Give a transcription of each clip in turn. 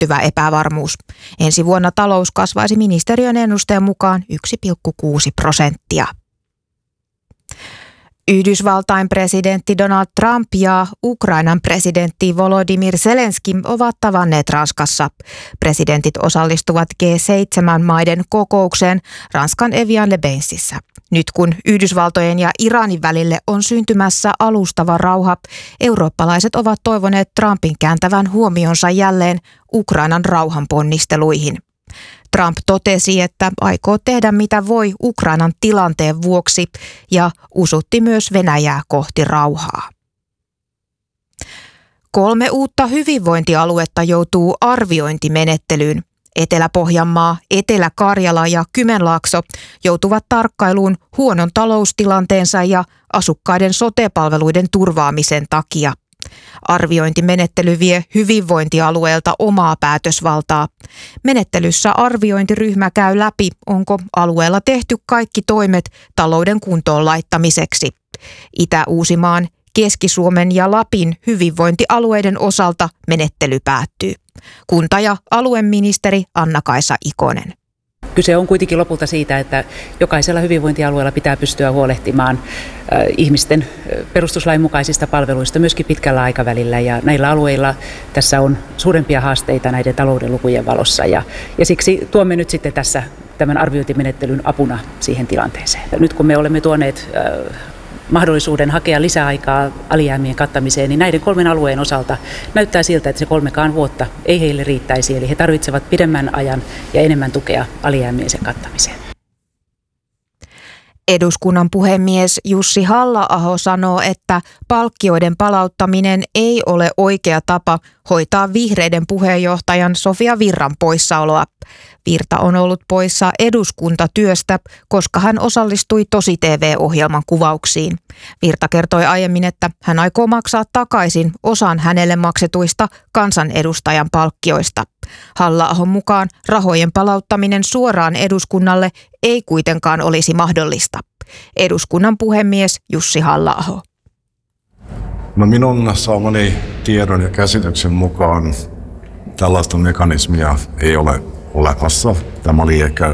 liittyvä epävarmuus. Ensi vuonna talous kasvaisi ministeriön ennusteen mukaan 1,6%. Yhdysvaltain presidentti Donald Trump ja Ukrainan presidentti Volodymyr Zelenski ovat tavanneet Ranskassa. Presidentit osallistuvat G7-maiden kokoukseen Ranskan Evian-le-Bainsissä. Nyt kun Yhdysvaltojen ja Iranin välille on syntymässä alustava rauha, eurooppalaiset ovat toivoneet Trumpin kääntävän huomionsa jälleen Ukrainan rauhanponnisteluihin. Trump totesi, että aikoo tehdä mitä voi Ukrainan tilanteen vuoksi ja usutti myös Venäjää kohti rauhaa. 3 uutta hyvinvointialuetta joutuu arviointimenettelyyn. Etelä-Pohjanmaa, Etelä-Karjala ja Kymenlaakso joutuvat tarkkailuun huonon taloustilanteensa ja asukkaiden sote-palveluiden turvaamisen takia. Arviointimenettely vie hyvinvointialueelta omaa päätösvaltaa. Menettelyssä arviointiryhmä käy läpi, onko alueella tehty kaikki toimet talouden kuntoon laittamiseksi. Itä-Uusimaan, Keski-Suomen ja Lapin hyvinvointialueiden osalta menettely päättyy. Kunta- ja alueministeri Anna-Kaisa Ikonen. Kyse on kuitenkin lopulta siitä, että jokaisella hyvinvointialueella pitää pystyä huolehtimaan ihmisten perustuslain mukaisista palveluista myöskin pitkällä aikavälillä. Ja näillä alueilla tässä on suurempia haasteita näiden talouden lukujen valossa. Ja siksi tuomme nyt sitten tässä tämän arviointimenettelyn apuna siihen tilanteeseen. Nyt kun me olemme tuoneet mahdollisuuden hakea lisäaikaa alijäämien kattamiseen, niin näiden 3 alueen osalta näyttää siltä, että se 3 vuotta ei heille riittäisi. Eli he tarvitsevat pidemmän ajan ja enemmän tukea alijäämiensä kattamiseen. Eduskunnan puhemies Jussi Halla-aho sanoo, että palkkioiden palauttaminen ei ole oikea tapa hoitaa vihreiden puheenjohtajan Sofia Virran poissaoloa. Virta on ollut poissa eduskuntatyöstä, koska hän osallistui Tosi-TV-ohjelman kuvauksiin. Virta kertoi aiemmin, että hän aikoo maksaa takaisin osan hänelle maksetuista kansanedustajan palkkioista. Halla-ahon mukaan rahojen palauttaminen suoraan eduskunnalle ei kuitenkaan olisi mahdollista. Eduskunnan puhemies Jussi Halla-aho. No minun saamani tiedon ja käsityksen mukaan tällaista mekanismia ei ole olemassa. Tämä oli ehkä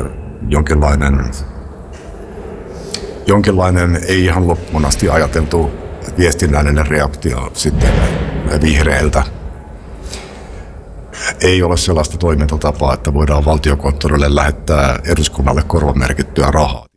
jonkinlainen ei ihan loppuun asti ajateltu viestinnällinen reaktio sitten vihreiltä. Ei ole sellaista toimintatapaa, että voidaan valtiokonttorille lähettää eduskunnalle korvamerkittyä rahaa.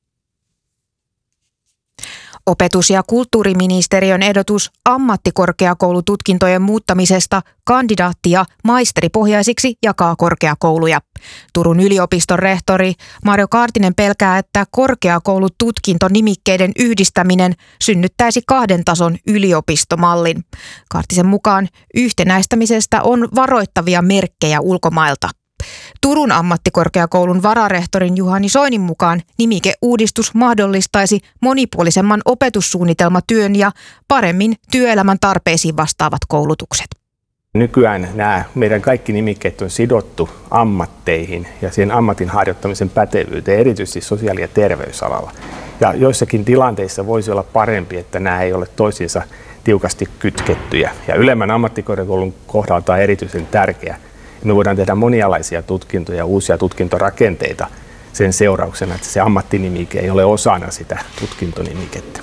Opetus- ja kulttuuriministeriön ehdotus ammattikorkeakoulututkintojen muuttamisesta kandidaatti- ja maisteripohjaisiksi jakaa korkeakouluja. Turun yliopiston rehtori Marjo Kaartinen pelkää, että korkeakoulututkintonimikkeiden yhdistäminen synnyttäisi 2 tason yliopistomallin. Kaartisen mukaan yhtenäistämisestä on varoittavia merkkejä ulkomailta. Turun ammattikorkeakoulun vararehtorin Juhani Soinin mukaan nimikeuudistus mahdollistaisi monipuolisemman opetussuunnitelmatyön ja paremmin työelämän tarpeisiin vastaavat koulutukset. Nykyään nämä meidän kaikki nimikkeet on sidottu ammatteihin ja siihen ammatin harjoittamisen pätevyyteen, erityisesti sosiaali- ja terveysalalla. Ja joissakin tilanteissa voisi olla parempi, että nämä ei ole toisiinsa tiukasti kytkettyjä. Ja ylemmän ammattikorkeakoulun kohdalla tämä on erityisen tärkeä. Me voidaan tehdä monialaisia tutkintoja, uusia tutkintorakenteita sen seurauksena, että se ammattinimike ei ole osana sitä tutkintonimikettä.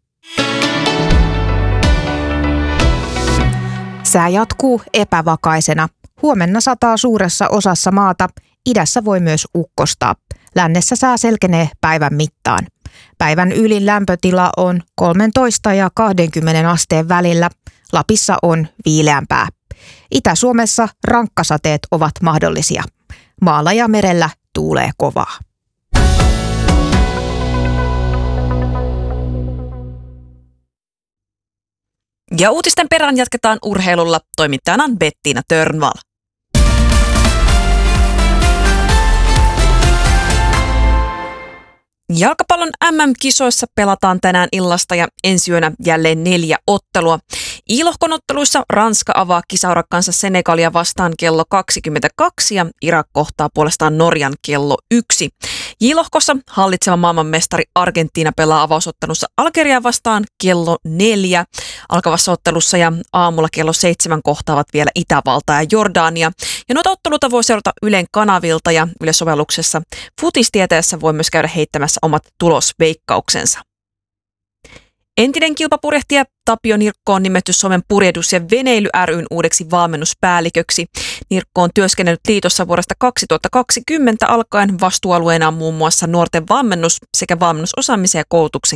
Sää jatkuu epävakaisena. Huomenna sataa suuressa osassa maata. Idässä voi myös ukkostaa. Lännessä sää selkenee päivän mittaan. Päivän ylin lämpötila on 13 ja 20 asteen välillä. Lapissa on viileämpää. Itä-Suomessa rankkasateet ovat mahdollisia. Maalla ja merellä tuulee kovaa. Ja uutisten perään jatketaan urheilulla. Toimittajana on Bettina Törnvall. Jalkapallon MM-kisoissa pelataan tänään illasta ja ensi yönä jälleen 4 ottelua. I-lohkon otteluissa Ranska avaa kisaurakkansa Senegalia vastaan kello 22 ja Irak kohtaa puolestaan Norjan kello 1. J-lohkossa hallitseva maailmanmestari Argentiina pelaa avausottelussa Algeriaa vastaan kello 4 alkavassa ottelussa ja aamulla kello 7 kohtaavat vielä Itävalta ja Jordania. Ja noita otteluita voi seurata Ylen kanavilta ja Yle-sovelluksessa. Futistieteessä voi myös käydä heittämässä omat tulosveikkauksensa. Entinen kilpapurjehtija Tapio Nirkko on nimetty Suomen purjehdus- ja veneily ry:n uudeksi valmennuspäälliköksi. Nirkko on työskennellyt liitossa vuodesta 2020 alkaen. Vastuualueena on muun muassa nuorten valmennus sekä valmennusosaamisen ja koulutuksen